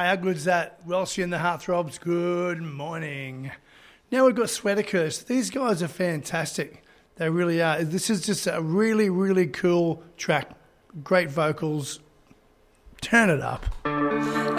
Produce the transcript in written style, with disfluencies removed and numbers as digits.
how good's that? Welshie and the Heartthrobs, good morning. Now we've got Sweatercurse. These guys are fantastic. They really are. This is just a really, really cool track. Great vocals. Turn it up.